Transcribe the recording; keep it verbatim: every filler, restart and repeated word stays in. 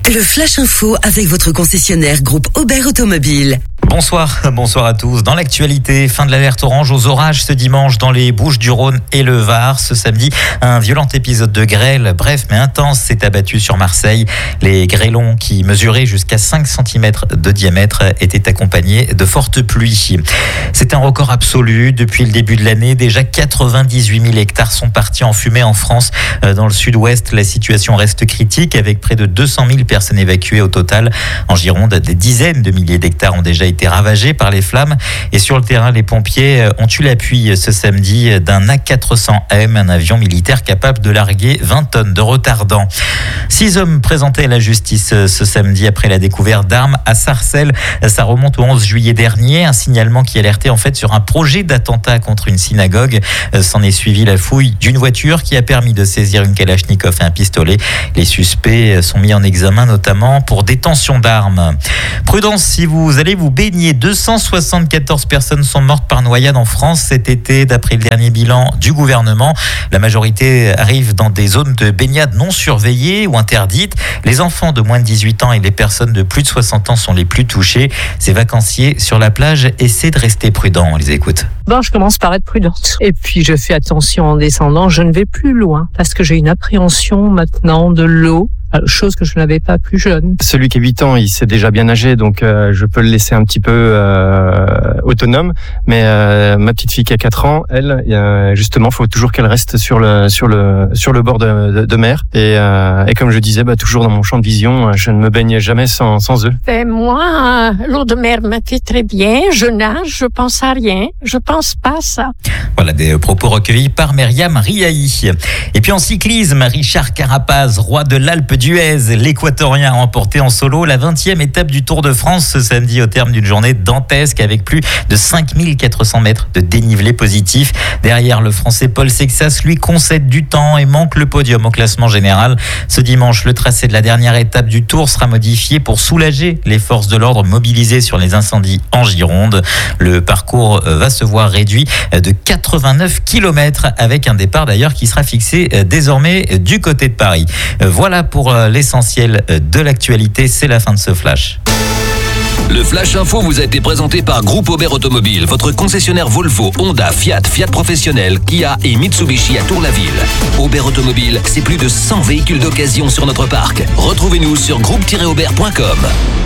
Le Flash Info avec votre concessionnaire groupe Aubert Automobile. Bonsoir, bonsoir à tous. Dans l'actualité, fin de l'alerte orange aux orages ce dimanche dans les Bouches-du-Rhône et le Var. Ce samedi, un violent épisode de grêle, bref mais intense, s'est abattu sur Marseille. Les grêlons qui mesuraient jusqu'à cinq centimètres de diamètre étaient accompagnés de fortes pluies. C'est un record absolu. Depuis le début de l'année, déjà quatre-vingt-dix-huit mille hectares sont partis en fumée en France. Dans le sud-ouest, la situation reste critique avec près de deux cent mille personnes évacuées au total. En Gironde, des dizaines de milliers d'hectares ont déjà été ravagés par les flammes. Et sur le terrain, les pompiers ont eu l'appui ce samedi d'un A quatre cents M, un avion militaire capable de larguer vingt tonnes de retardant. Six hommes présentés à la justice ce samedi après la découverte d'armes à Sarcelles. Ça remonte au onze juillet dernier. Un signalement qui alertait en fait sur un projet d'attentat contre une synagogue. S'en est suivi la fouille d'une voiture qui a permis de saisir une Kalachnikov et un pistolet. Les suspects sont mis en examen notamment pour détention d'armes. Prudence si vous allez vous baigner. deux cent soixante-quatorze personnes sont mortes par noyade en France cet été d'après le dernier bilan du gouvernement. La majorité arrive dans des zones de baignade non surveillées ou interdites. Les enfants de moins de dix-huit ans et les personnes de plus de soixante ans sont les plus touchés. Ces vacanciers sur la plage essaient de rester prudents. On les écoute. Bon, je commence par être prudente. Et puis, je fais attention en descendant. Je ne vais plus loin parce que j'ai une appréhension maintenant de l'eau. Chose que je n'avais pas plus jeune. Celui qui a huit ans, il sait déjà bien nager, donc euh, je peux le laisser un petit peu euh, autonome. Mais euh, ma petite fille qui a quatre ans, elle, euh, justement, faut toujours qu'elle reste sur le sur le sur le bord de, de, de mer. Et, euh, et comme je disais, bah, toujours dans mon champ de vision, je ne me baigne jamais sans sans eux. Ben moi, l'eau de mer me fait très bien. Je nage, je pense à rien, je pense pas à ça. Voilà des propos recueillis par Myriam Riahi. Et puis en cyclisme, Richard Carapaz, roi de l'Alpe d'Huez, l'Équatorien a remporté en solo la vingtième étape du Tour de France ce samedi au terme d'une journée dantesque avec plus de cinq mille quatre cents mètres de dénivelé positif. Derrière, le Français Paul Sexas lui concède du temps et manque le podium au classement général. Ce dimanche, le tracé de la dernière étape du Tour sera modifié pour soulager les forces de l'ordre mobilisées sur les incendies en Gironde. Le parcours va se voir réduit de quatre-vingt-neuf kilomètres avec un départ d'ailleurs qui sera fixé désormais du côté de Paris. Voilà pour l'essentiel de l'actualité. C'est la fin de ce flash. Le Flash Info vous a été présenté par Groupe Aubert Automobile, votre concessionnaire Volvo, Honda, Fiat, Fiat Professionnel, Kia et Mitsubishi à Tour-la-Ville. Aubert Automobile, c'est plus de cent véhicules d'occasion sur notre parc. Retrouvez-nous sur groupe tiret aubert point com.